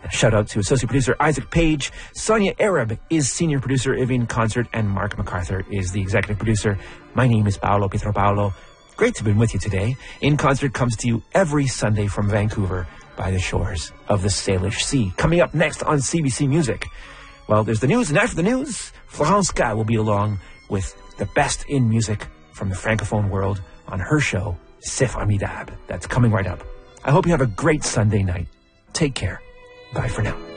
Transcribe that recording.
Shout out to associate producer Isaac Page. Sonia Arab is senior producer of In Concert, and Mark MacArthur is the executive producer. My name is Paolo Pietropaolo. Great to have been with you today. In Concert comes to you every Sunday from Vancouver by the shores of the Salish Sea. Coming up next on CBC Music, well, there's the news, and after the news, Florence K will be along with the best in music from the Francophone world on her show, C'est Formidable. That's coming right up. I hope you have a great Sunday night. Take care. Bye for now.